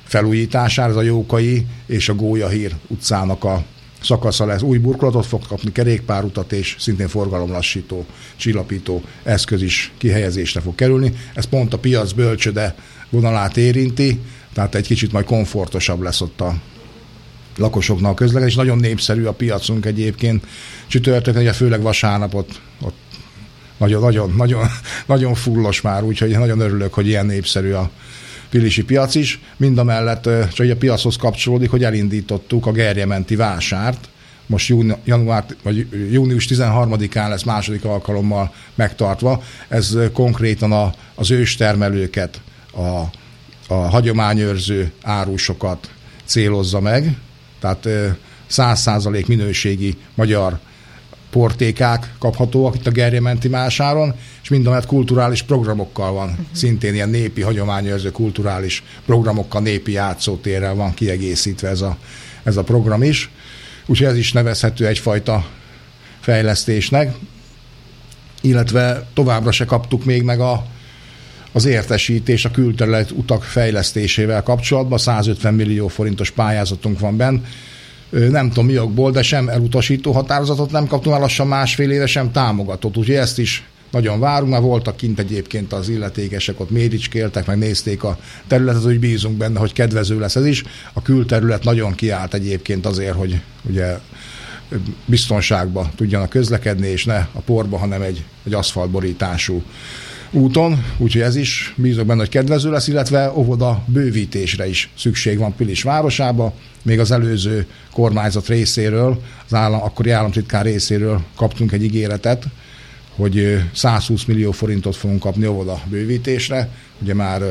felújítására, ez a Jókai és a Gólyahír utcának a szakasza lesz. Új burkolatot fog kapni, kerékpárutat és szintén forgalomlassító, csillapító eszköz is kihelyezésre fog kerülni. Ez pont a piac Bölcsöde vonalát érinti, tehát egy kicsit majd komfortosabb lesz ott a lakosoknak a közlekedés. Nagyon népszerű a piacunk egyébként. Csütörtökön, ugye főleg vasárnap ott nagyon fullos már, úgyhogy nagyon örülök, hogy ilyen népszerű a pilisi piac is. Mindamellett csak a piachoz kapcsolódik, hogy elindítottuk a gerjementi vásárt. Most június 13-án lesz második alkalommal megtartva. Ez konkrétan az őstermelőket, a hagyományőrző árusokat célozza meg. Tehát 100% minőségi magyar portékák kaphatóak itt a gerjementi vásáron, és mindamellett kulturális programokkal van, szintén ilyen népi, hagyományőrző kulturális programokkal, népi játszótérrel van kiegészítve ez a program is. Úgyhogy ez is nevezhető egyfajta fejlesztésnek, illetve továbbra se kaptuk még meg az értesítés a külterület utak fejlesztésével kapcsolatban. 150 millió forintos pályázatunk van benn. Nem tudom mi okból, de sem elutasító határozatot nem kaptunk, már lassan másfél éve sem támogatott. Úgyhogy ezt is nagyon várunk, mert voltak kint egyébként az illetékesek, ott méricskéltek, meg nézték a területet, hogy bízunk benne, hogy kedvező lesz ez is. A külterület nagyon kiállt egyébként azért, hogy ugye biztonságba tudjanak közlekedni, és ne a porba, hanem egy aszfaltborítású úton, úgyhogy ez is bízok benne, hogy kedvező lesz, illetve óvoda bővítésre is szükség van Pilis városába. Még az előző kormányzat részéről, az akkori államtitkár részéről kaptunk egy ígéretet, hogy 120 millió forintot fogunk kapni óvoda bővítésre. Ugye már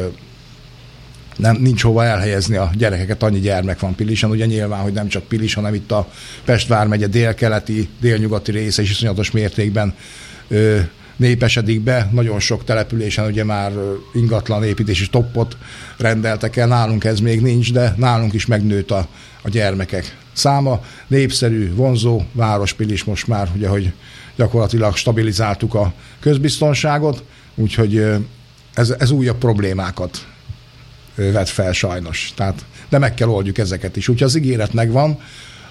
nincs hova elhelyezni a gyerekeket, annyi gyermek van Pilisen, ugye nyilván, hogy nem csak Pilis, hanem itt a Pest vármegye délkeleti, délnyugati része is iszonyatos mértékben népesedik be, nagyon sok településen ugye már ingatlan építési stoppot rendeltek el, nálunk ez még nincs, de nálunk is megnőtt a gyermekek száma. Népszerű, vonzó város Pilis most már, ugye, hogy gyakorlatilag stabilizáltuk a közbiztonságot, úgyhogy ez újabb problémákat vet fel sajnos. De meg kell oldjuk ezeket is. Úgyhogy az ígéret megvan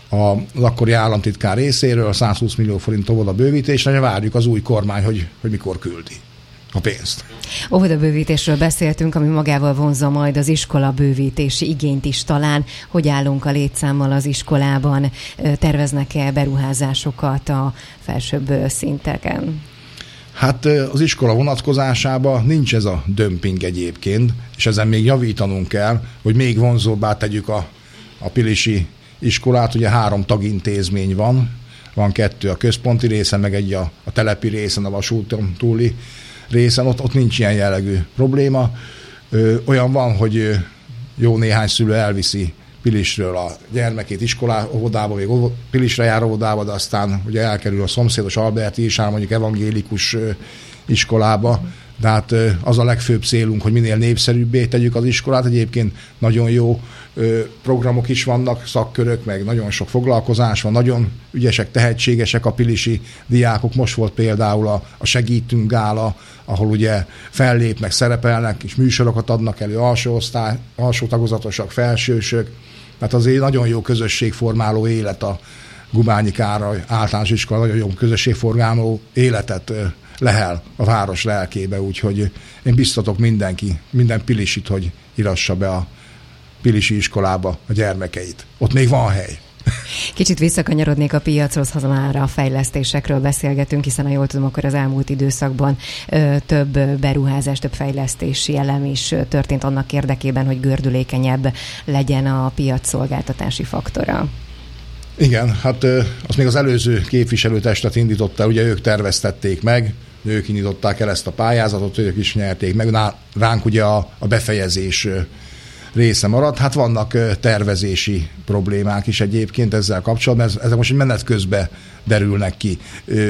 az akkori államtitkár részéről, 120 millió forint óvoda bővítésre, várjuk az új kormány, hogy mikor küldi a pénzt. Óvoda bővítésről beszéltünk, ami magával vonzza majd az iskola bővítési igényt is talán. Hogy állunk a létszámmal az iskolában? Terveznek-e beruházásokat a felsőbb szinteken? Hát az iskola vonatkozásában nincs ez a dömping egyébként, és ezen még javítanunk kell, hogy még vonzóbbá tegyük a pilisi iskolát. Ugye 3 tagintézmény van 2 a központi részen, meg egy a telepi részen, a vasúton túli részen, ott nincs ilyen jellegű probléma. Olyan van, hogy jó néhány szülő elviszi Pilisről a gyermekét óvodába, még Pilisre jár óvodába, de aztán ugye elkerül a szomszédos Alberti is, mondjuk evangélikus iskolába. De hát az a legfőbb célunk, hogy minél népszerűbbé tegyük az iskolát. Egyébként nagyon jó programok is vannak, szakkörök, meg nagyon sok foglalkozás van, nagyon ügyesek, tehetségesek a pilisi diákok. Most volt például a Segítünk gála, ahol ugye fellépnek, szerepelnek, és műsorokat adnak elő alsó tagozatosak, felsősök. Tehát azért nagyon jó közösségformáló élet a Gubányi Károly általános iskola, nagyon jó közösségformáló életet lehel a város lelkébe, úgyhogy én biztatok minden pilisit, hogy írassa be a pilisi iskolába a gyermekeit. Ott még van hely. Kicsit visszakanyarodnék a piachoz, ha már a fejlesztésekről beszélgetünk, hiszen ha jól tudom, akkor az elmúlt időszakban több beruházás, több fejlesztési elem is történt annak érdekében, hogy gördülékenyebb legyen a piac szolgáltatási faktora. Igen, hát azt még az előző képviselőtestet indította, ugye ők terveztették meg, ők indították el ezt a pályázatot, ők is nyerték meg, ránk ugye a befejezés része maradt. Hát vannak tervezési problémák is egyébként ezzel kapcsolatban, ezek most egy menet közben derülnek ki.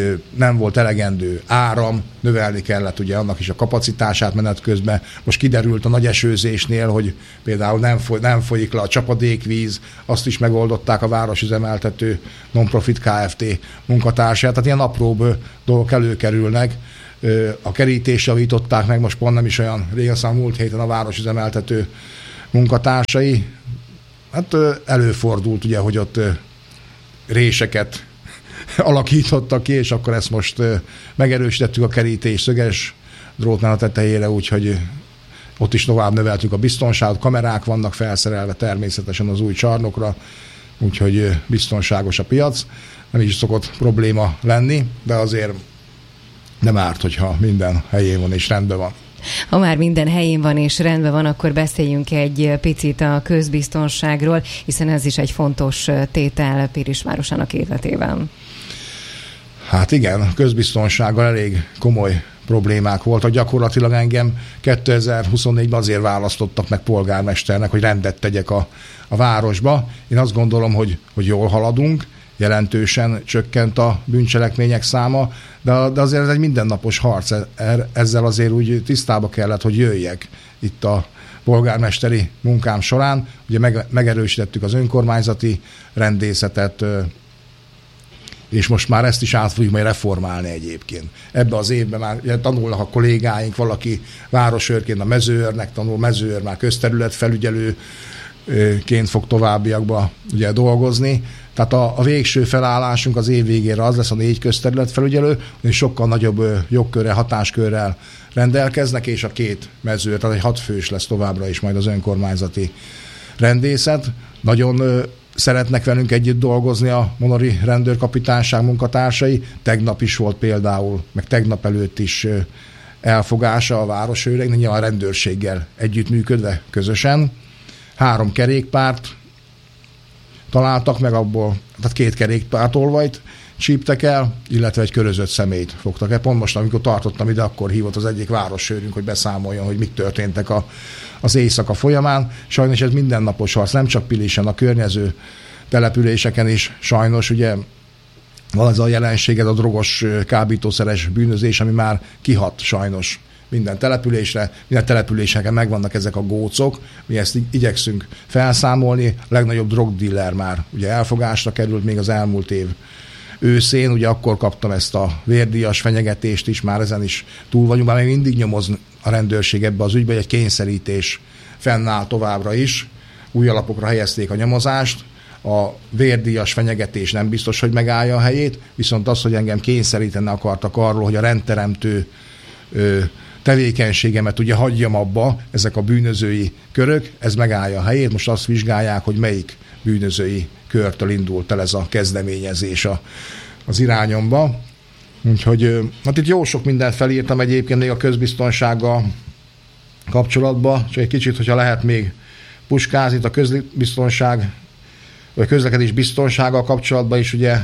Nem volt elegendő áram, növelni kellett ugye annak is a kapacitását menet közben. Most kiderült a nagy esőzésnél, hogy például nem folyik le a csapadékvíz, azt is megoldották a városüzemeltető non-profit Kft. Munkatársát, tehát ilyen apróbb dolgok előkerülnek. A kerítést javították meg, most pont nem is olyan régen, szóval múlt héten a városüzemeltető munkatársai. Hát előfordult ugye, hogy ott réseket alakítottak ki, és akkor ezt most megerősítettük a kerítés szöges drótnál a tetejére, úgyhogy ott is tovább növeltük a biztonságot, kamerák vannak felszerelve természetesen az új csarnokra, úgyhogy biztonságos a piac. Nem is szokott probléma lenni, de azért nem árt, hogyha minden helyén van és rendben van. Ha már minden helyén van és rendben van, akkor beszéljünk egy picit a közbiztonságról, hiszen ez is egy fontos tétel Pilis városának életében. Hát igen, közbiztonsággal elég komoly problémák voltak. Gyakorlatilag engem 2024-ben azért választottak meg polgármesternek, hogy rendet tegyek a városba. Én azt gondolom, hogy jól haladunk, jelentősen csökkent a bűncselekmények száma, de azért ez egy mindennapos harc. Ezzel azért úgy tisztába kellett, hogy jöjjek itt a polgármesteri munkám során. Ugye megerősítettük az önkormányzati rendészetet, és most már ezt is át fogjuk majd reformálni egyébként. Ebben az évben már ugye, tanulnak a kollégáink, valaki városőrként a mezőőrnek tanul, mezőőr már közterületfelügyelőként fog továbbiakba ugye dolgozni. Tehát a végső felállásunk az év végére az lesz, a 4 közterületfelügyelő, és sokkal nagyobb jogkörrel, hatáskörrel rendelkeznek, és a 2 mezőőr, tehát egy 6 fős lesz továbbra is majd az önkormányzati rendészet. Nagyon szeretnek velünk együtt dolgozni a Monori rendőrkapitányság munkatársai. Tegnap is volt például, meg tegnap előtt is elfogása a városőrnek, nyilván a rendőrséggel együttműködve közösen. 3 kerékpárt találtak meg abból, tehát 2 kerékpártolvajt csíptek el, illetve egy körözött személyt fogtak el. Pont most, amikor tartottam ide, akkor hívott az egyik városőrünk, hogy beszámoljon, hogy mik történtek az éjszaka folyamán. Sajnos ez mindennapos harc, nem csak Pilisen, a környező településeken is sajnos ugye van ez a jelenség, ez a drogos, kábítószeres bűnözés, ami már kihat sajnos minden településre, minden településeken megvannak ezek a gócok, mi ezt igyekszünk felszámolni. A legnagyobb drogdiller már ugye elfogásra került még az elmúlt év őszén, ugye akkor kaptam ezt a vérdíjas fenyegetést is, már ezen is túl vagyunk, már még mindig nyomoz a rendőrség ebbe az ügybe, hogy egy kényszerítés fennáll továbbra is, új alapokra helyezték a nyomozást, a vérdíjas fenyegetés nem biztos, hogy megállja a helyét, viszont az, hogy engem kényszeríteni akartak arról, hogy a rendteremtő tevékenységemet ugye hagyjam abba, ezek a bűnözői körök, ez megállja a helyét, most azt vizsgálják, hogy melyik bűnözői körtől indult el ez a kezdeményezés az irányomba. Úgyhogy hát itt jó sok mindent felírtam egyébként még a közbiztonsággal kapcsolatban, csak egy kicsit, hogyha lehet még puskázni, itt a közbiztonság, vagy közlekedés biztonsággal kapcsolatban is ugye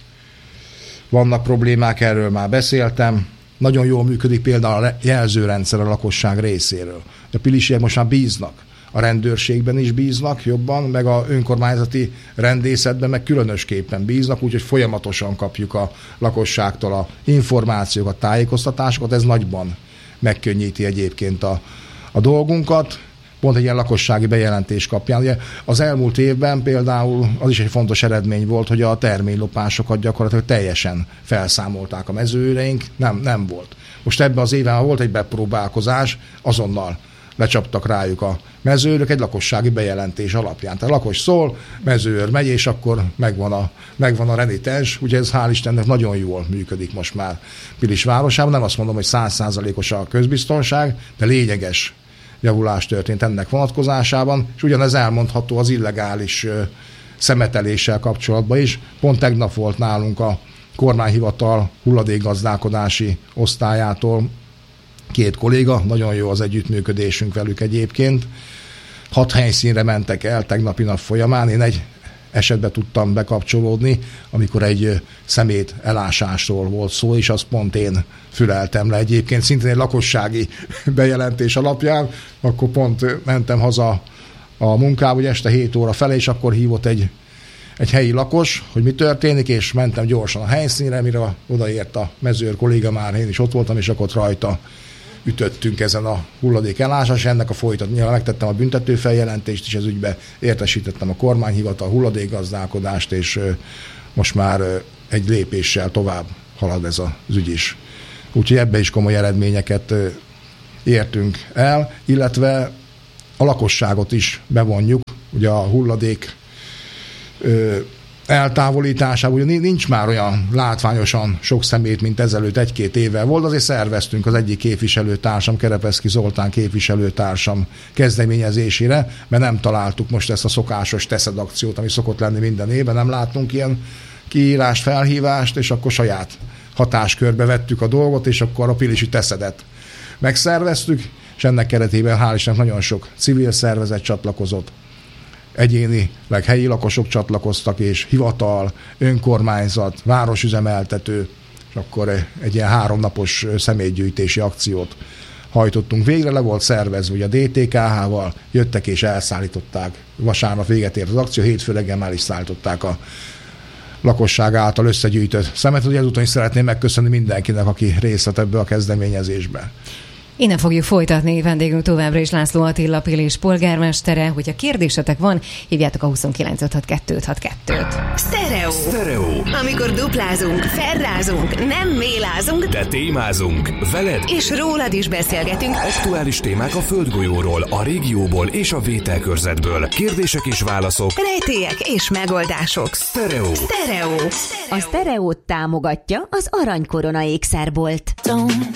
vannak problémák, erről már beszéltem. Nagyon jól működik például a jelzőrendszer a lakosság részéről. A pilisiek most már bíznak. A rendőrségben is bíznak jobban, meg a önkormányzati rendészetben meg különösképpen bíznak, úgyhogy folyamatosan kapjuk a lakosságtól a információkat, tájékoztatásokat, ez nagyban megkönnyíti egyébként a dolgunkat. Pont egy ilyen lakossági bejelentés kapján. Ugye az elmúlt évben például az is egy fontos eredmény volt, hogy a terménylopásokat gyakorlatilag teljesen felszámolták a mezőőreink, nem volt. Most ebben az évben volt egy bepróbálkozás, azonnal lecsaptak rájuk a mezőőrök egy lakossági bejelentés alapján. Tehát a lakos szól, mezőőr megy, és akkor megvan a renitens. Ugye ez hál' Istennek nagyon jól működik most már Pilis városában. Nem azt mondom, hogy 100%-os a közbiztonság, de lényeges javulás történt ennek vonatkozásában, és ugyanez elmondható az illegális szemeteléssel kapcsolatban is. Pont tegnap volt nálunk a kormányhivatal hulladékgazdálkodási osztályától 2 kolléga, nagyon jó az együttműködésünk velük egyébként. 6 helyszínre mentek el tegnapi nap folyamán, én egy esetben tudtam bekapcsolódni, amikor egy szemét elásásról volt szó, és azt pont én füleltem le egyébként, szintén egy lakossági bejelentés alapján, akkor pont mentem haza a munkába, ugye este 7 óra fele, és akkor hívott egy helyi lakos, hogy mi történik, és mentem gyorsan a helyszínre, mire odaért a mezőr kolléga, már én is ott voltam, és akkor rajta ütöttünk ezen a hulladék elásás, ennek a folytatásra megtettem a büntető feljelentést, és ez ügybe értesítettem a kormányhivatal, hulladékgazdálkodást, és most már egy lépéssel tovább halad ez az ügy is. Úgyhogy ebbe is komoly eredményeket értünk el, illetve a lakosságot is bevonjuk, ugye a hulladék eltávolításában, ugye nincs már olyan látványosan sok szemét, mint ezelőtt 1-2 évvel volt, azért szerveztünk az egyik képviselőtársam, Kerepeszki Zoltán képviselőtársam kezdeményezésére, mert nem találtuk most ezt a szokásos teszed akciót, ami szokott lenni minden évben, nem láttunk ilyen kiírást, felhívást, és akkor saját hatáskörbe vettük a dolgot, és akkor a pilisi teszedet megszerveztük, és ennek keretében hál' Istennek nagyon sok civil szervezet csatlakozott, egyénileg helyi lakosok csatlakoztak, és hivatal, önkormányzat, városüzemeltető, és akkor egy ilyen 3 napos személygyűjtési akciót hajtottunk végre, le volt szervezve, ugye a DTKH-val jöttek és elszállították, vasárnap véget ért az akció, hétfő reggel már is szállították a lakosság által összegyűjtött szemet, ugye ezúton is szeretném megköszönni mindenkinek, aki részt vett ebbe a kezdeményezésbe. Innen fogjuk folytatni, vendégünk továbbra is László Attila Pilis polgármestere. Hogyha kérdésetek van, hívjátok a 2956-262-t. Sztereó. Amikor duplázunk, felrázunk, nem mélázunk, de témázunk. Veled és rólad is beszélgetünk. Aktuális témák a földgolyóról, a régióból és a vételkörzetből. Kérdések és válaszok. Rejtélyek és megoldások. Sztereó. A Sztereót támogatja az Aranykorona ékszerbolt.